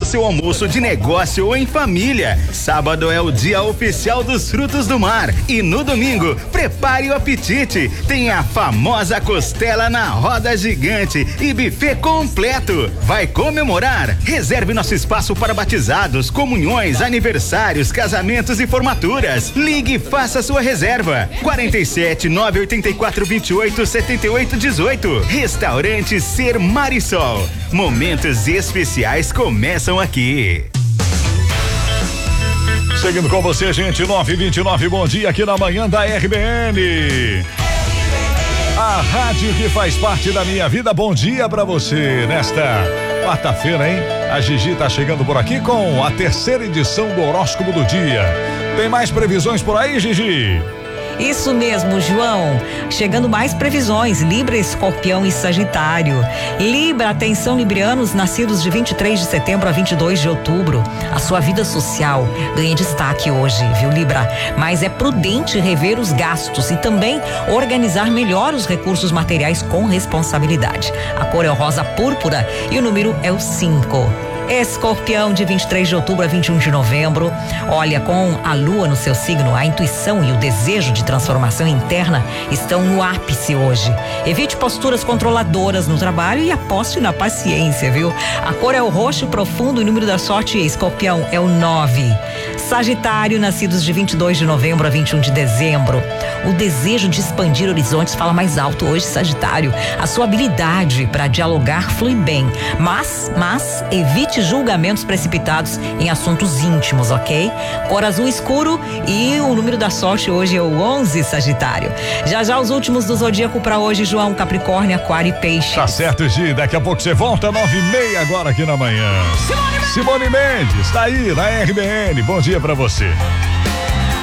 seu almoço de negócio ou em família. Sábado é o dia oficial dos frutos do mar e no domingo, prepare o apetite. Tem a famosa costela na roda gigante e buffet completo. Vai comemorar? Reserve nosso espaço para batizados, comunhões, aniversários, casamentos e formaturas. Ligue e faça sua reserva. 47 984 28 78 18. Restaurante Ser Marisol. Momentos especiais começam aqui. Seguindo com você, gente, 9h29, bom dia aqui na manhã da RBN. A rádio que faz parte da minha vida, bom dia pra você nesta quarta-feira, hein? A Gigi tá chegando por aqui com a terceira edição do horóscopo do dia. Tem mais previsões por aí, Gigi? Isso mesmo, João. Chegando mais previsões, Libra, Escorpião e Sagitário. Libra, atenção librianos, nascidos de 23 de setembro a 22 de outubro. A sua vida social ganha destaque hoje, viu, Libra? Mas é prudente rever os gastos e também organizar melhor os recursos materiais com responsabilidade. A cor é o rosa púrpura e o número é o 5. Escorpião, de 23 de outubro a 21 de novembro. Olha, com a lua no seu signo, a intuição e o desejo de transformação interna estão no ápice hoje. Evite posturas controladoras no trabalho e aposte na paciência, viu? A cor é o roxo profundo e o número da sorte, Escorpião, é o 9. Sagitário, nascidos de 22 de novembro a 21 de dezembro. O desejo de expandir horizontes fala mais alto hoje, Sagitário. A sua habilidade para dialogar flui bem, mas evite julgamentos precipitados em assuntos íntimos, ok? Cor azul escuro e o número da sorte hoje é o 11, Sagitário. Já os últimos do zodíaco para hoje, João, Capricórnio, Aquário e Peixe. Tá certo, Gi, daqui a pouco você volta, 9h30 agora aqui na manhã. Simone Mendes, tá aí na RBN, bom dia pra você.